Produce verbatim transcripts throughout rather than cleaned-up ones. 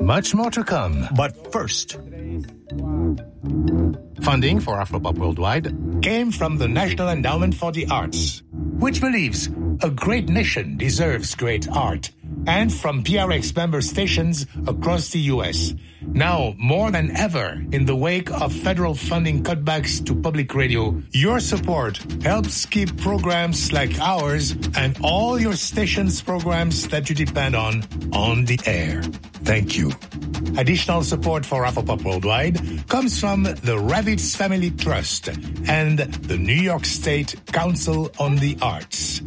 much more to come. But first, funding for Afropop Worldwide came from the National Endowment for the Arts, which believes a great nation deserves great art, and from P R X member stations across the U S. Now, more than ever, in the wake of federal funding cutbacks to public radio, your support helps keep programs like ours and all your stations' programs that you depend on on the air. Thank you. Additional support for Afropop Worldwide comes from the Ravitz Family Trust and the New York State Council on the Arts.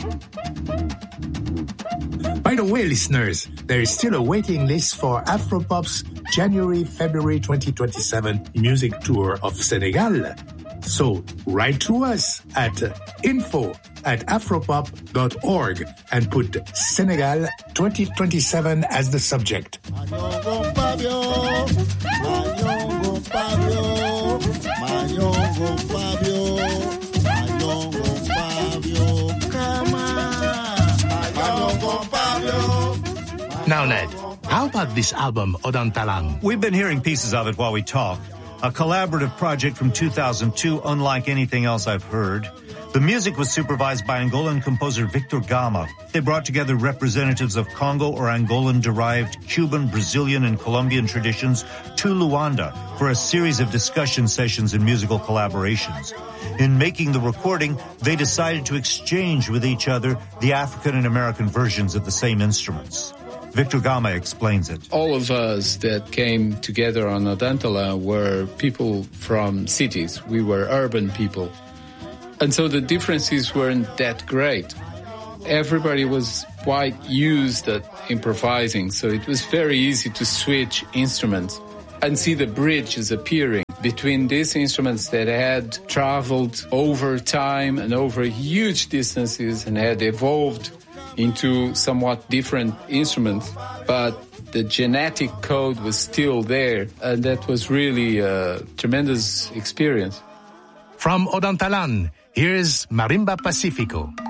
By the way, listeners, there is still a waiting list for Afropop's January-February twenty twenty-seven music tour of Senegal. So write to us at info at afropop dot org and put Senegal twenty twenty-seven as the subject. Now, Ned, how about this album, Odantalang? We've been hearing pieces of it while we talk. A collaborative project from two thousand two, unlike anything else I've heard. The music was supervised by Angolan composer Victor Gama. They brought together representatives of Congo or Angolan-derived Cuban, Brazilian, and Colombian traditions to Luanda for a series of discussion sessions and musical collaborations. In making the recording, they decided to exchange with each other the African and American versions of the same instruments. Victor Gama explains it. All of us that came together on Odantala were people from cities. We were urban people. And so the differences weren't that great. Everybody was quite used at improvising, so it was very easy to switch instruments and see the bridges appearing between these instruments that had traveled over time and over huge distances and had evolved into somewhat different instruments, but the genetic code was still there, and that was really a tremendous experience. From Odantalan, here's Marimba Pacifico.